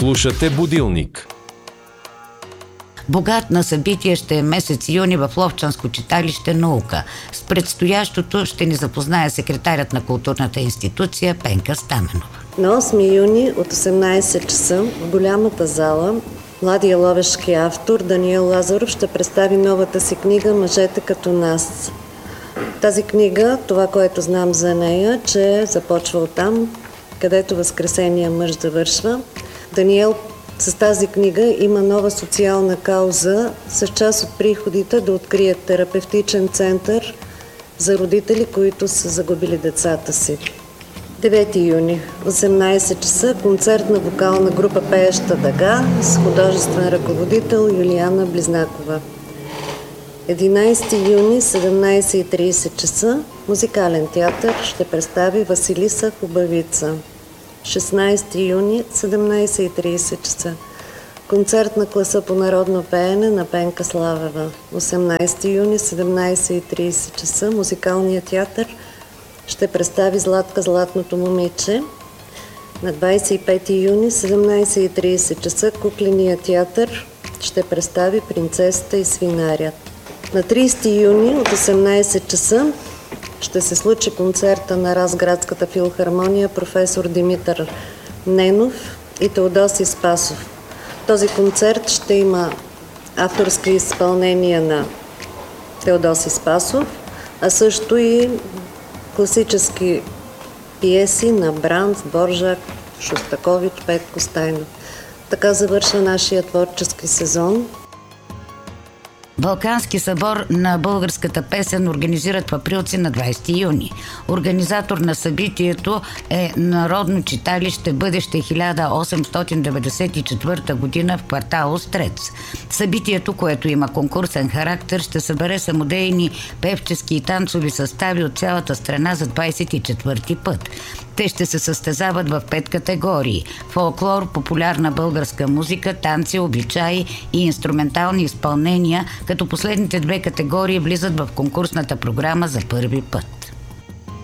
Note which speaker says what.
Speaker 1: Слушате Будилник.
Speaker 2: Богат на събития ще е месец юни в Ловчанско читалище «Наука». С предстоящото ще ни запознае секретарят на културната институция Пенка Стаменова.
Speaker 3: На 8 юни от 18 часа в голямата зала младия ловешки автор Даниел Лазаров ще представи новата си книга «Мъжете като нас». Тази книга, това, което знам за нея, че започва оттам, където възкресения мъж завършва. Даниел с тази книга има нова социална кауза с част от приходите да открият терапевтичен център за родители, които са загубили децата си. 9 юни, 18 часа, концертна вокална група Пееща дъга с художествен ръководител Юлиана Близнакова. 11 юни, 17:30 часа, музикален театър ще представи Василиса Хубавица. 16 юни, 17:30 часа, концерт на класа по народно пеене на Пенка Славева. 18 юни, 17:30 часа, музикалният театър ще представи Златка Златното момиче. На 25 юни, 17:30 часа, кукленият театър ще представи Принцесата и свинарят. На 30 юни от 18 часа ще се случи концерта на Разградската филхармония професор Димитър Ненов и Теодоси Спасов. Този концерт ще има авторски изпълнения на Теодоси Спасов, а също и класически пиеси на Бранц, Боржак, Шостакович, Петко Стайнов. Така завършва нашия творчески сезон.
Speaker 2: Балкански събор на българската песен организират в Априлци на 20 юни. Организатор на събитието е Народно читалище Бъдеще 1894 година в квартал Острец. Събитието, което има конкурсен характер, ще събере самодейни певчески и танцови състави от цялата страна за 24-ти път. Те ще се състезават в 5 категории – фолклор, популярна българска музика, танци, обичаи и инструментални изпълнения, като последните 2 категории влизат в конкурсната програма за първи път.